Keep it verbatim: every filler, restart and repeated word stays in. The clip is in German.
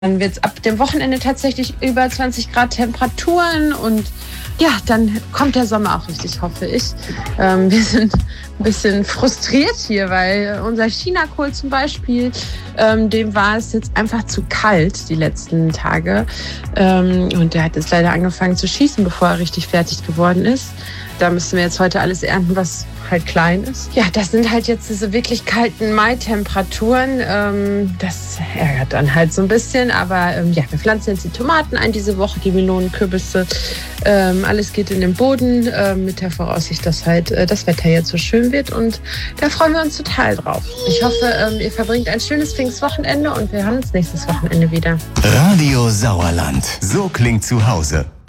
Dann wird es ab dem Wochenende tatsächlich über zwanzig Grad Temperaturen und ja, dann kommt der Sommer auch richtig, hoffe ich. Ähm, wir sind ein bisschen frustriert hier, weil unser Chinakohl zum Beispiel, ähm, dem war es jetzt einfach zu kalt die letzten Tage. Ähm, und der hat jetzt leider angefangen zu schießen, bevor er richtig fertig geworden ist. Da müssen wir jetzt heute alles ernten, was halt klein ist. Ja, das sind halt jetzt diese wirklich kalten Mai-Temperaturen. Ähm, das ärgert dann halt so ein bisschen. Aber ähm, ja, wir pflanzen jetzt die Tomaten ein diese Woche, die Melonen, Kürbisse. Ähm, alles geht in den Boden äh, mit der Voraussicht, dass halt äh, das Wetter jetzt so schön wird. Und da freuen wir uns total drauf. Ich hoffe, ähm, ihr verbringt ein schönes Pfingstwochenende und wir hören uns nächstes Wochenende wieder. Radio Sauerland. So klingt zu Hause.